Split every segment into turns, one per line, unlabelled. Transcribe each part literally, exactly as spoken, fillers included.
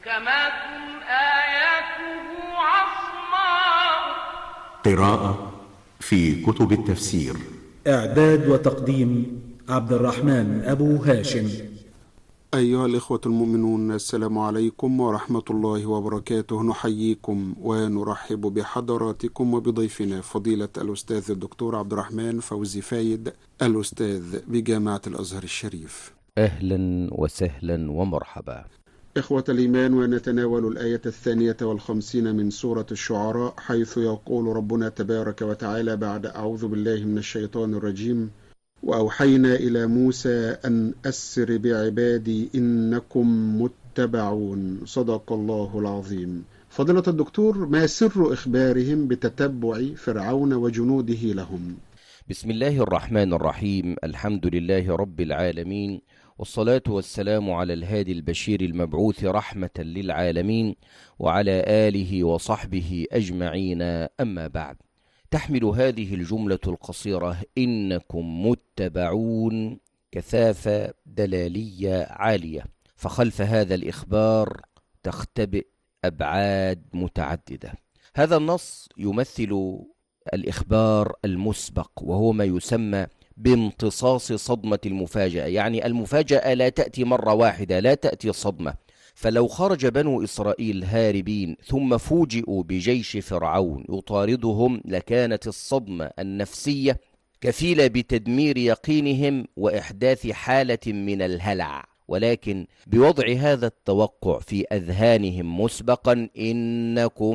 محكمات آياته عصماء.
قراءة في كتب التفسير.
إعداد وتقديم عبد الرحمن أبو هاشم.
أيها الإخوة المؤمنون، السلام عليكم ورحمة الله وبركاته. نحييكم ونرحب بحضراتكم وبضيفنا فضيلة الأستاذ الدكتور عبد الرحمن فوزي فايد، الأستاذ بجامعة الأزهر الشريف.
أهلا وسهلا ومرحبا.
إخوة الإيمان، ونتناول الآية الثانية والخمسين من سورة الشعراء، حيث يقول ربنا تبارك وتعالى بعد أعوذ بالله من الشيطان الرجيم: وأوحينا إلى موسى أن أسر بعبادي إنكم متبعون. صدق الله العظيم. فضيلة الدكتور، ما سر إخبارهم بتتبع فرعون وجنوده لهم؟
بسم الله الرحمن الرحيم. الحمد لله رب العالمين، والصلاة والسلام على الهادي البشير المبعوث رحمة للعالمين، وعلى آله وصحبه أجمعين. أما بعد، تحمل هذه الجملة القصيرة إنكم متبعون كثافة دلالية عالية، فخلف هذا الإخبار تختبئ أبعاد متعددة. هذا النص يمثل الإخبار المسبق، وهو ما يسمى بامتصاص صدمة المفاجأة. يعني المفاجأة لا تأتي مرة واحدة، لا تأتي صدمة. فلو خرج بنو إسرائيل هاربين ثم فوجئوا بجيش فرعون يطاردهم، لكانت الصدمة النفسية كفيلة بتدمير يقينهم وإحداث حالة من الهلع. ولكن بوضع هذا التوقع في أذهانهم مسبقا إنكم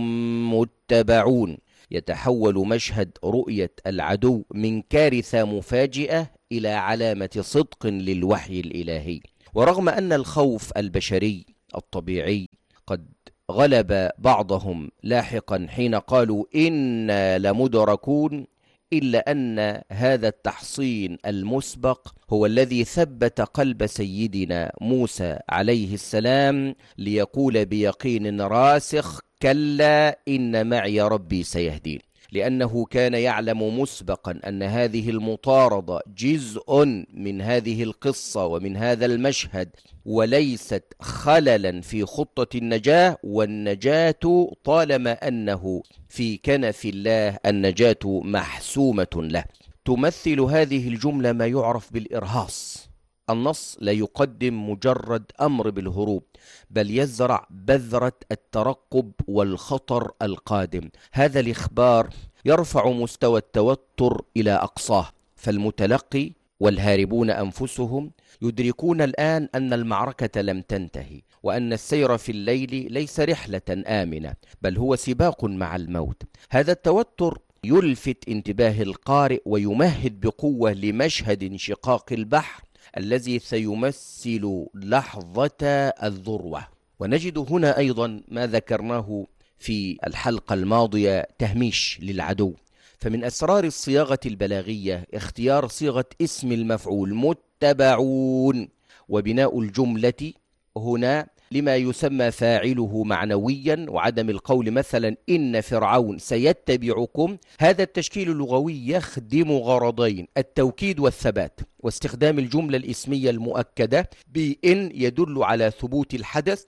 متبعون، يتحول مشهد رؤية العدو من كارثة مفاجئة إلى علامة صدق للوحي الإلهي. ورغم أن الخوف البشري الطبيعي قد غلب بعضهم لاحقا حين قالوا إنا لمدركون، إلا أن هذا التحصين المسبق هو الذي ثبت قلب سيدنا موسى عليه السلام ليقول بيقين راسخ: كلا إن معي ربي سيهدين. لأنه كان يعلم مسبقا أن هذه المطاردة جزء من هذه القصة ومن هذا المشهد، وليست خللا في خطة النجاة. والنجاة طالما أنه في كنف الله، النجاة محسومة له. تمثل هذه الجملة ما يعرف بالإرهاص. النص لا يقدم مجرد أمر بالهروب، بل يزرع بذرة الترقب والخطر القادم. هذا الإخبار يرفع مستوى التوتر إلى أقصاه، فالمتلقي والهاربون أنفسهم يدركون الآن أن المعركة لم تنتهي، وأن السير في الليل ليس رحلة آمنة، بل هو سباق مع الموت. هذا التوتر يلفت انتباه القارئ ويمهد بقوة لمشهد انشقاق البحر الذي سيمثل لحظة الذروة. ونجد هنا أيضا ما ذكرناه في الحلقة الماضية، تهميش للعدو. فمن أسرار الصياغة البلاغية اختيار صيغة اسم المفعول متبعون، وبناء الجملة هنا لما يسمى فاعله معنويا، وعدم القول مثلا إن فرعون سيتبعكم. هذا التشكيل اللغوي يخدم غرضين: التوكيد والثبات، واستخدام الجملة الاسمية المؤكدة بإن يدل على ثبوت الحدث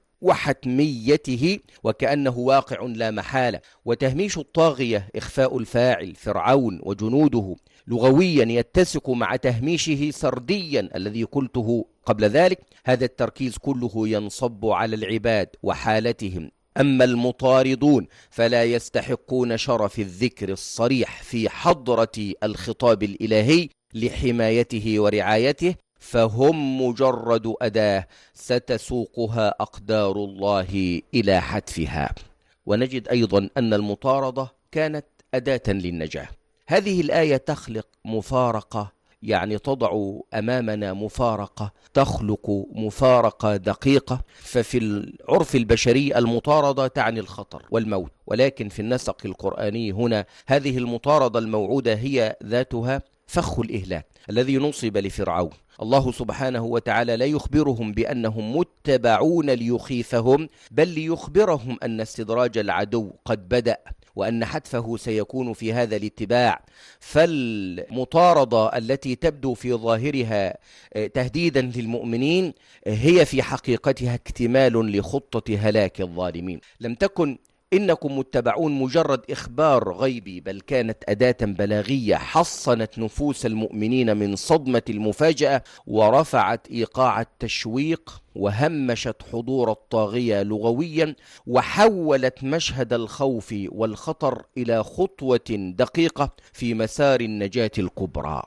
وحتميته وكأنه واقع لا محالة. وتهميش الطاغية إخفاء الفاعل فرعون وجنوده لغويا يتسق مع تهميشه سرديا الذي قلته قبل ذلك. هذا التركيز كله ينصب على العباد وحالتهم. أما المطاردون فلا يستحقون شرف الذكر الصريح في حضرة الخطاب الإلهي لحمايته ورعايته، فهم مجرد أداة ستسوقها أقدار الله إلى حتفها. ونجد أيضا أن المطاردة كانت أداة للنجاة. هذه الآية تخلق مفارقة، يعني تضع أمامنا مفارقة تخلق مفارقة دقيقة. ففي العرف البشري المطاردة تعني الخطر والموت، ولكن في النسق القرآني هنا هذه المطاردة الموعودة هي ذاتها فخ الإهلاك الذي نصب لفرعون. الله سبحانه وتعالى لا يخبرهم بأنهم متبعون ليخيفهم، بل ليخبرهم أن استدراج العدو قد بدأ، وأن حتفه سيكون في هذا الاتباع. فالمطاردة التي تبدو في ظاهرها تهديدا للمؤمنين هي في حقيقتها اكتمال لخطة هلاك الظالمين. لم تكن إنكم متبعون مجرد إخبار غيبي، بل كانت أداة بلاغية حصنت نفوس المؤمنين من صدمة المفاجأة، ورفعت إيقاع التشويق، وهمشت حضور الطاغية لغويا، وحولت مشهد الخوف والخطر إلى خطوة دقيقة في مسار النجاة الكبرى.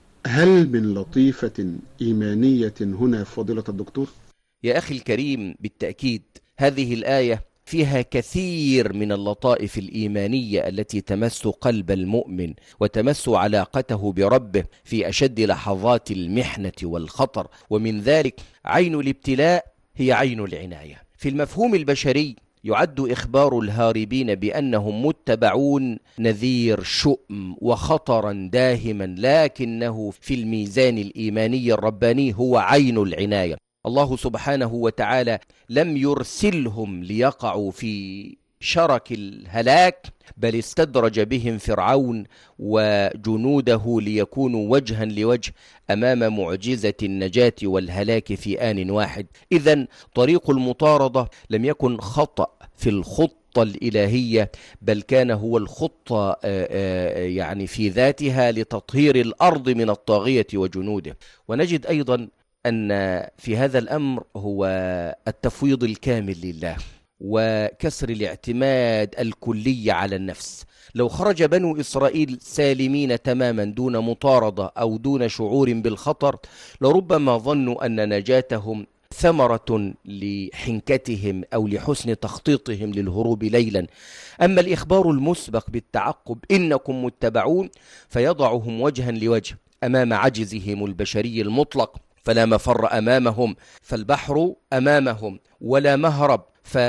هل من لطيفة إيمانية هنا فضيلة الدكتور؟
يا أخي الكريم، بالتأكيد هذه الآية فيها كثير من اللطائف الإيمانية التي تمس قلب المؤمن وتمس علاقته بربه في أشد لحظات المحنة والخطر. ومن ذلك عين الابتلاء هي عين العناية. في المفهوم البشري يعد إخبار الهاربين بأنهم متبعون نذير شؤم وخطرا داهما، لكنه في الميزان الإيماني الرباني هو عين العناية. الله سبحانه وتعالى لم يرسلهم ليقعوا في شرك الهلاك، بل استدرج بهم فرعون وجنوده ليكونوا وجها لوجه أمام معجزة النجاة والهلاك في آن واحد. إذن طريق المطاردة لم يكن خطأ في الخطة الإلهية، بل كان هو الخطة يعني في ذاتها لتطهير الأرض من الطاغية وجنوده. ونجد أيضا أن في هذا الأمر هو التفويض الكامل لله وكسر الاعتماد الكلي على النفس. لو خرج بنو إسرائيل سالمين تماما دون مطاردة أو دون شعور بالخطر، لربما ظنوا أن نجاتهم ثمرة لحنكتهم أو لحسن تخطيطهم للهروب ليلا. أما الإخبار المسبق بالتعقب إنكم متبعون فيضعهم وجها لوجه أمام عجزهم البشري المطلق، فلا مفر أمامهم، فالبحر أمامهم ولا مهرب.